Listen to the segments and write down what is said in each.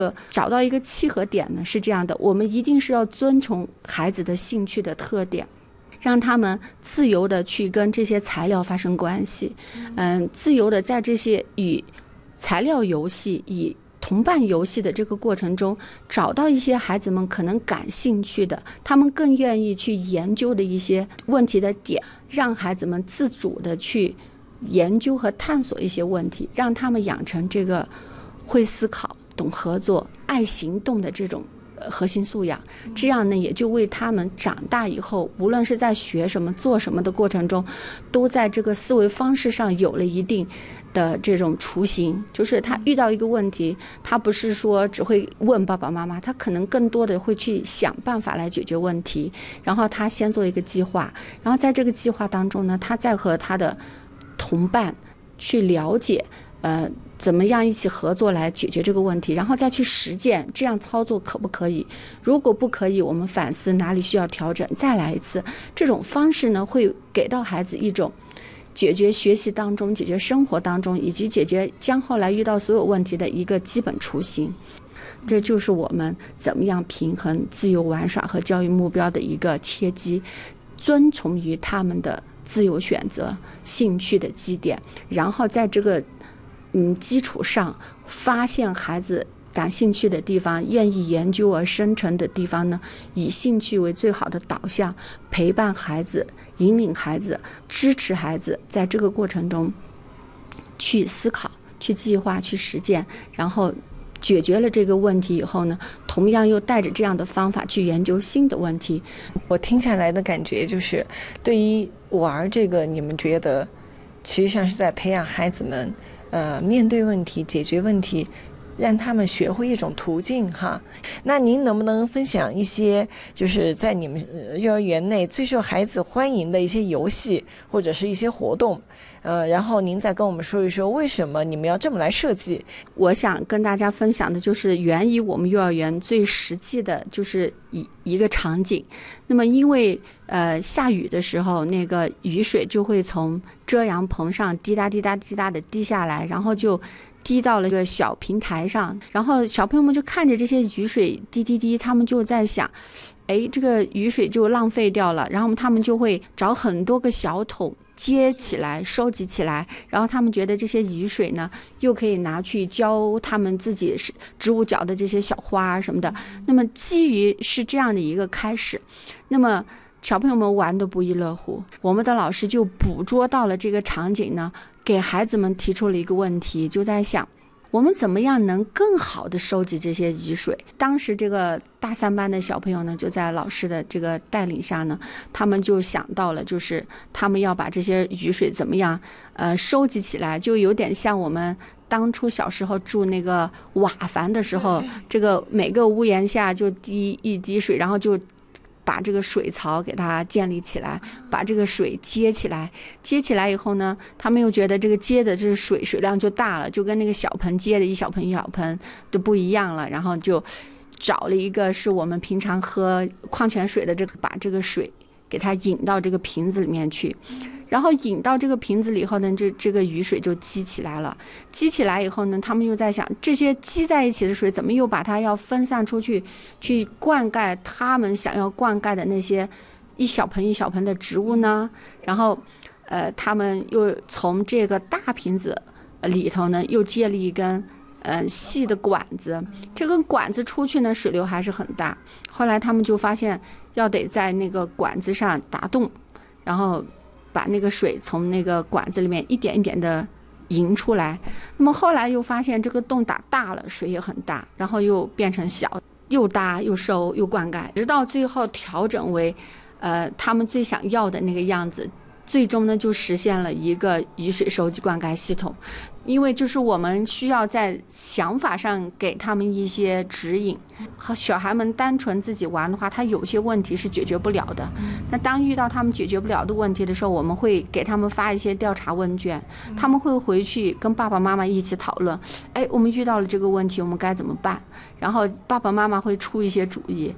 找到一个契合点呢，是这样的，我们一定是要遵从孩子的兴趣的特点，让他们自由的去跟这些材料发生关系，自由的在这些与材料游戏、以同伴游戏的这个过程中，找到一些孩子们可能感兴趣的，他们更愿意去研究的一些问题的点，让孩子们自主的去研究和探索一些问题，让他们养成这个会思考、懂合作、爱行动的这种核心素养。这样呢，也就为他们长大以后，无论是在学什么、做什么的过程中，都在这个思维方式上有了一定的这种雏形。就是他遇到一个问题，他不是说只会问爸爸妈妈，他可能更多的会去想办法来解决问题，然后他先做一个计划，然后在这个计划当中呢，他再和他的同伴去了解怎么样一起合作来解决这个问题，然后再去实践，这样操作可不可以？如果不可以，我们反思哪里需要调整，再来一次。这种方式呢，会给到孩子一种解决学习当中、解决生活当中，以及解决将后来遇到所有问题的一个基本雏形。这就是我们怎么样平衡自由玩耍和教育目标的一个切机，遵从于他们的自由选择、兴趣的基点，然后在这个基础上发现孩子感兴趣的地方，愿意研究而生成的地方呢，以兴趣为最好的导向，陪伴孩子、引领孩子、支持孩子在这个过程中去思考、去计划、去实践，然后解决了这个问题以后呢，同样又带着这样的方法去研究新的问题。 我听下来的感觉就是，对于玩这个，你们觉得其实上是在培养孩子们面对问题、解决问题，让他们学会一种途径哈。那您能不能分享一些就是在你们幼儿园内最受孩子欢迎的一些游戏或者是一些活动，然后您再跟我们说一说为什么你们要这么来设计。 我想跟大家分享的就是源于我们幼儿园最实际的就是一个场景。那么因为下雨的时候，那个雨水就会从遮阳棚上滴答滴答滴答的滴下来，然后就滴到了这个小平台上，然后小朋友们就看着这些雨水滴滴滴，他们就在想，这个雨水就浪费掉了，然后他们就会找很多个小桶接起来收集起来，然后他们觉得这些雨水呢又可以拿去浇他们自己植物角的这些小花什么的。那么基于是这样的一个开始，那么小朋友们玩得不亦乐乎，我们的老师就捕捉到了这个场景呢，给孩子们提出了一个问题，就在想我们怎么样能更好的收集这些雨水。当时这个大三班的小朋友呢，就在老师的这个带领下呢，他们就想到了，就是他们要把这些雨水怎么样收集起来，就有点像我们当初小时候住那个瓦房的时候，这个每个屋檐下就滴一滴水，然后就把这个水槽给它建立起来，把这个水接起来以后呢，他们又觉得这个接的这水量就大了，就跟那个小盆接的一小盆一小盆都不一样了，然后就找了一个是我们平常喝矿泉水的把这个水给它引到这个瓶子里面去，然后引到这个瓶子里以后呢，这个雨水就积起来了。积起来以后呢，他们又在想，这些积在一起的水怎么又把它要分散出去，去灌溉他们想要灌溉的那些一小盆一小盆的植物呢？然后他们又从这个大瓶子里头呢，又接了一根细的管子，这根管子出去呢，水流还是很大。后来他们就发现要得在那个管子上打洞，然后把那个水从那个管子里面一点一点的引出来。那么后来又发现这个洞打大了，水也很大，然后又变成小，又搭又收又灌溉，直到最后调整为他们最想要的那个样子。最终呢，就实现了一个雨水收集灌溉系统。因为就是我们需要在想法上给他们一些指引，和小孩们单纯自己玩的话，他有些问题是解决不了的。那当遇到他们解决不了的问题的时候，我们会给他们发一些调查问卷，他们会回去跟爸爸妈妈一起讨论，我们遇到了这个问题，我们该怎么办？然后爸爸妈妈会出一些主意。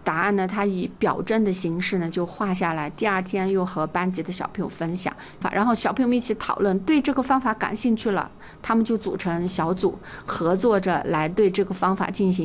答案呢，他以表证的形式呢就画下来，第二天又和班级的小朋友分享，然后小朋友们一起讨论，对这个方法感兴趣了，他们就组成小组合作着来对这个方法进行